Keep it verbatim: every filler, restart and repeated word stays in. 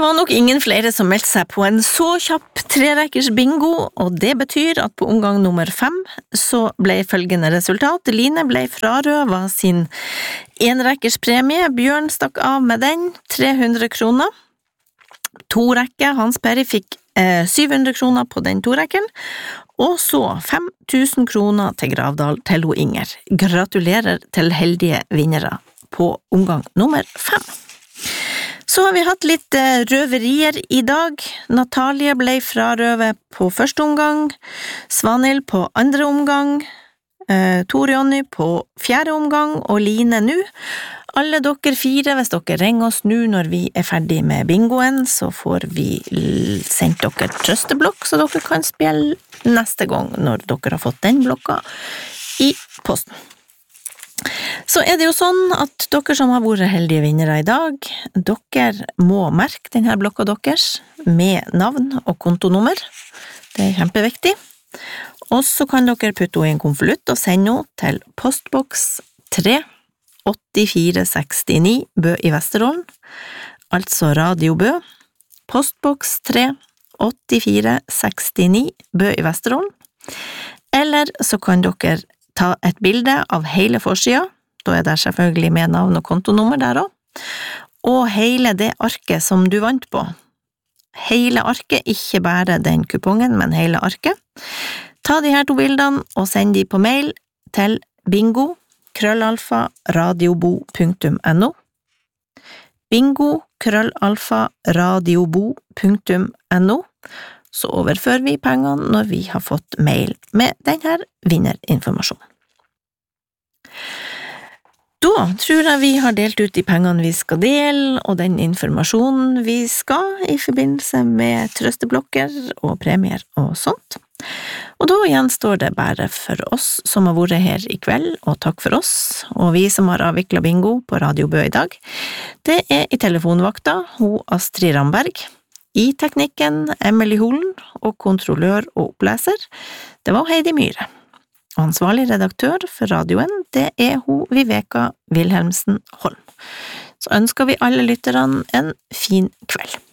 var nok ingen flere som meldte seg på en så kjapp trerekkers bingo, og det betyr at på omgang nummer fem så ble følgende resultat. Line ble frarøvet sin enrekkers premie, Bjørn stakk av med den, tre hundre kroner. To rekke, Hans Perry fikk eh, syv hundre kroner på den to rekken, og så fem tusen kroner til Gravdal til ho Inger. Gratulerer til heldige vinnere på omgang nummer fem. Så har vi hatt litt røverier i dag. Natalie ble frarøvet på første omgang, Svanhild på andre omgang, eh, Tor Jonny på fjerde omgang, og Line nå. Alle dere fire, hvis dere ringer oss nå når vi er ferdig med bingoen, så får vi sendt dere trøsteblokk, så dere kan spille neste gang når dere har fått den blokka i posten. Så er det jo sånn at dere som har vært heldige vinnere i dag, dere må merke denne blokka deres med navn og kontonummer. Det er kjempeviktig. Og så kan dere putte henne i en konvolutt og sende henne til postboks tre åtte fire seks ni Bø i Vesterålen, altså Radio Bø, postboks tre åtte fire seks ni Bø i Vesterålen, eller så kan dere ta et bilde av hele forsida, da er det selvfølgelig med navn og kontonummer der også, og hele det arket som du vant på. Hele arket, ikke bare den kupongen, men hele arket. Ta de her to bildene og send de på mail til bingo krøllalfa radiobo punktum no. bingo krøllalfa radiobo punktum no. Så overfører vi pengene når vi har fått mail med denne vinnerinformasjonen. Da tror jeg vi har delt ut de pengene vi skal dele, og den informasjonen vi skal i forbindelse med trøsteblokker og premier og sånt. Og da gjenstår det bare for oss som har vært her i kveld, og takk for oss, og vi som har avviklet bingo på Radio Bø i dag. Det er i telefonvakta, ho Astrid Ramberg, i teknikken Emily Holen, og kontrollør og oppleser, det var Heidi Myhre. Og ansvarlig redaktør for radioen, det er ho Viveka Wilhelmsen Holm. Så ønsker vi alle lytterne en fin kveld.